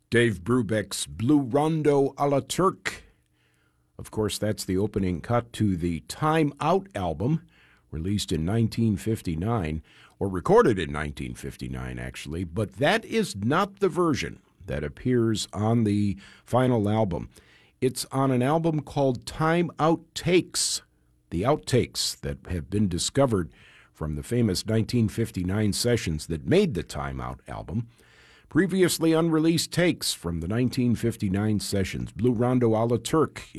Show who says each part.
Speaker 1: Dave Brubeck's Blue Rondo a la Turk. Of course, that's the opening cut to the Time Out album, released in 1959, or recorded in 1959, actually, but that is not the version that appears on the final album. It's on an album called Time Outtakes, the outtakes that have been discovered from the famous 1959 sessions that made the Time Out album. Previously unreleased takes from the 1959 sessions, Blue Rondo a la Turk.